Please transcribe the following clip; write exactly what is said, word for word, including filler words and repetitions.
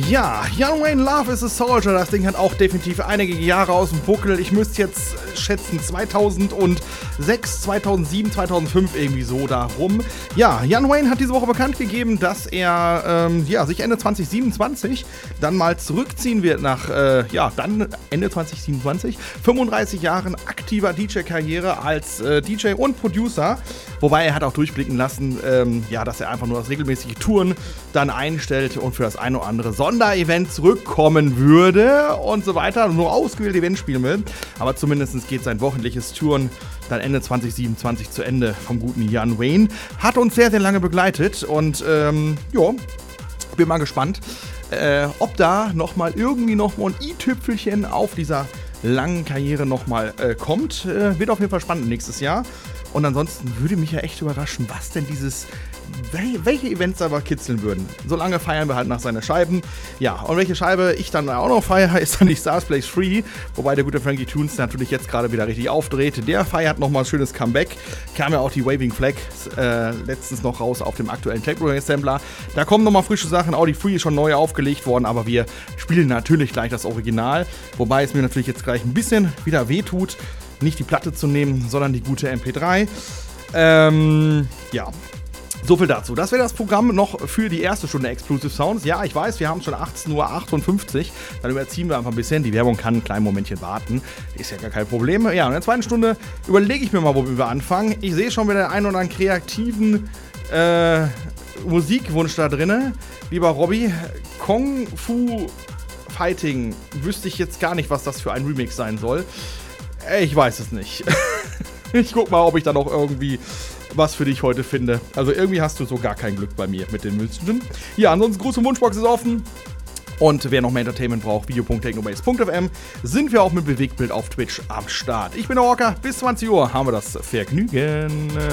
Ja, Young Wayne Love is a Soldier, das Ding hat auch definitiv einige Jahre aus dem Buckel. Ich müsste jetzt schätzen zweitausendsechs, zweitausendsieben, zweitausendfünf irgendwie so darum. Ja, Young Wayne hat diese Woche bekannt gegeben, dass er ähm, ja, sich Ende zwanzig siebenundzwanzig dann mal zurückziehen wird nach, äh, ja, dann Ende zwanzig siebenundzwanzig, fünfunddreißig Jahren aktiver D J-Karriere als äh, D J und Producer. Wobei er hat auch durchblicken lassen, ähm, ja, dass er einfach nur das regelmäßige Touren dann einstellt und für das ein oder andere Sonderevent zurückkommen würde und so weiter. Nur ausgewählte Events spielen will. Aber zumindest geht sein wöchentliches Touren dann Ende zwanzig siebenundzwanzig zu Ende vom guten Young Wayne. Hat uns sehr, sehr lange begleitet und ähm, ja, bin mal gespannt, äh, ob da nochmal irgendwie nochmal ein i-Tüpfelchen auf dieser langen Karriere nochmal äh, kommt. Äh, wird auf jeden Fall spannend nächstes Jahr. Und ansonsten würde mich ja echt überraschen, was denn dieses, welche Events aber kitzeln würden. Solange feiern wir halt nach seinen Scheiben. Ja, und welche Scheibe ich dann auch noch feiere, ist dann die Stars Plays Free. Wobei der gute Frankie Tunes natürlich jetzt gerade wieder richtig aufdreht. Der feiert nochmal ein schönes Comeback. Kam ja auch die Waving Flag äh, letztens noch raus auf dem aktuellen Techno-Assembler. Da kommen nochmal frische Sachen. Auch die Free ist schon neu aufgelegt worden, aber wir spielen natürlich gleich das Original. Wobei es mir natürlich jetzt gleich ein bisschen wieder wehtut, nicht die Platte zu nehmen, sondern die gute M P drei. Ähm, ja, so viel dazu. Das wäre das Programm noch für die erste Stunde Exclusive Sounds. Ja, ich weiß, wir haben schon achtzehn Uhr achtundfünfzig. Dann überziehen wir einfach ein bisschen. Die Werbung kann ein kleines Momentchen warten. Ist ja gar kein Problem. Ja, und in der zweiten Stunde überlege ich mir mal, wo wir anfangen. Ich sehe schon wieder einen oder anderen kreativen äh, Musikwunsch da drin. Lieber Robby, Kung Fu Fighting, wüsste ich jetzt gar nicht, was das für ein Remix sein soll. Ich weiß es nicht. Ich guck mal, ob ich da noch irgendwie was für dich heute finde. Also irgendwie hast du so gar kein Glück bei mir mit den Wünschen. Ja, ansonsten große Wunschbox ist offen. Und wer noch mehr Entertainment braucht, video punkt technobase punkt f m, sind wir auch mit Bewegtbild auf Twitch am Start. Ich bin der Orca, bis zwanzig Uhr haben wir das Vergnügen.